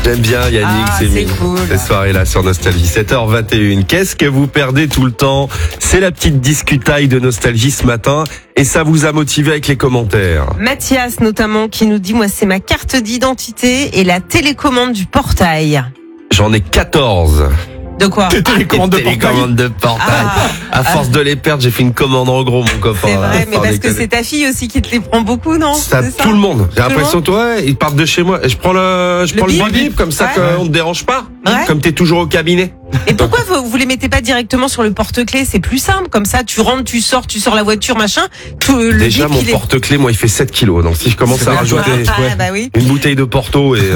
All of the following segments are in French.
J'aime bien Yannick, c'est cool. Cette soirée-là sur Nostalgie, 7h21. Qu'est-ce que vous perdez tout le temps? C'est la petite discutaille de Nostalgie ce matin et ça vous a motivé avec les commentaires. Mathias notamment qui nous dit, moi c'est ma carte d'identité et la télécommande du portail. J'en ai 14. De quoi? Des télécommandes de portail. À force de les perdre, j'ai fait une commande en gros, mon copain. C'est vrai, mais parce que c'est ta fille aussi qui te les prend beaucoup, non? Ça, tout le monde. J'ai l'impression, toi, ils partent de chez moi. Et je prends le bip, comme ça, qu'on ne te dérange pas. Ouais. Comme t'es toujours au cabinet. Et pourquoi vous les mettez pas directement sur le porte-clés? C'est plus simple, comme ça, tu rentres, tu sors la voiture, machin. Déjà, mon porte-clés, moi, il fait 7 kilos. Donc, si je commence à rajouter une bouteille de Porto et...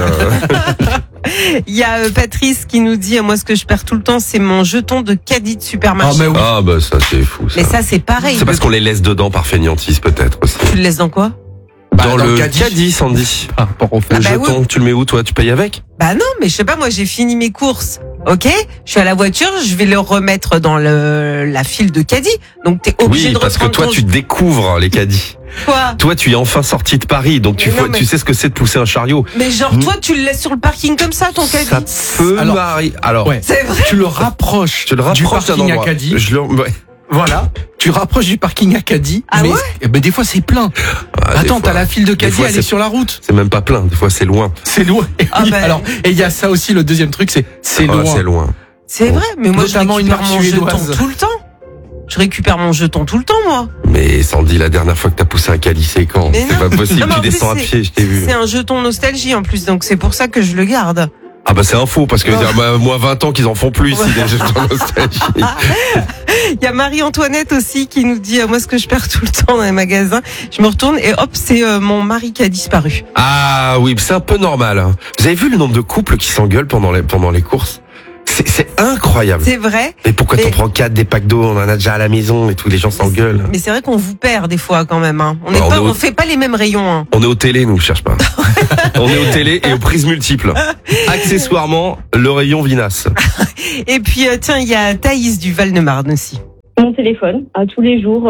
Il y a Patrice qui nous dit, moi ce que je perds tout le temps c'est mon jeton de caddie de supermarché. Ah bah ça c'est fou ça. Mais ça c'est pareil. C'est parce qu'on les laisse dedans par fainéantise peut-être aussi. Tu le laisses dans quoi? Dans le caddie, Sandy. Le jeton, oui. Tu le mets où toi? Tu payes avec? Bah non, mais je sais pas, moi j'ai fini mes courses. Ok, je suis à la voiture, je vais le remettre dans la file de caddie. Donc t'es obligé de reprendre. Oui, parce que toi tu découvres les caddies. Quoi? Toi tu es enfin sorti de Paris, donc tu sais ce que c'est de pousser un chariot. Mais genre toi tu le laisses sur le parking comme ça ton caddie? Ça peut m'arriver. Alors, c'est vrai. Tu le rapproches du parking à caddie. Voilà, tu rapproches du parking à caddie, mais des fois c'est plein. Attends, t'as la file de caddie, elle est sur la route. C'est même pas plein, des fois c'est loin. C'est loin. Alors, et il y a ça aussi, le deuxième truc, c'est loin. C'est loin. C'est vrai, mais moi notamment je récupère mon jeton tout le temps. Je récupère mon jeton tout le temps, moi. Mais Sandy, la dernière fois que t'as poussé un caddie, c'est quand? C'est pas possible, tu descends à pied, je t'ai vu. C'est un jeton nostalgie en plus, donc c'est pour ça que je le garde. Ah bah c'est un faux, parce que moi 20 ans qu'ils en font plus ici, des jetons nostalgie. Il y a Marie-Antoinette aussi qui nous dit, moi ce que je perds tout le temps dans les magasins, je me retourne et hop, c'est mon mari qui a disparu. Ah oui, c'est un peu normal. Hein. Vous avez vu le nombre de couples qui s'engueulent pendant les courses? C'est incroyable. C'est vrai. Mais pourquoi t'en prends 4 des packs d'eau? On en a déjà à la maison et tous les gens s'engueulent. Mais c'est vrai qu'on vous perd des fois quand même. Hein. On fait pas les mêmes rayons. Hein. On est au télé, nous, cherche pas. On est au télé et aux prises multiples. Accessoirement, le rayon vinasse. Et puis tiens, il y a Thaïs du Val-de-Marne aussi. Mon téléphone, à tous les jours,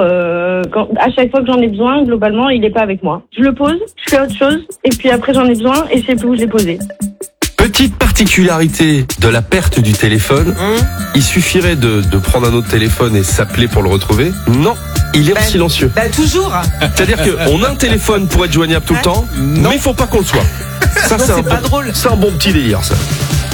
à chaque fois que j'en ai besoin, globalement, il est pas avec moi. Je le pose, je fais autre chose, et puis après j'en ai besoin et je sais plus où je l'ai posé. Petite particularité de la perte du téléphone, il suffirait de prendre un autre téléphone et s'appeler pour le retrouver. Non, il est en silencieux. Bah toujours. C'est-à-dire qu'on a un téléphone pour être joignable tout le temps, mais il faut pas qu'on le soit. Ça c'est pas drôle. C'est un bon petit délire ça.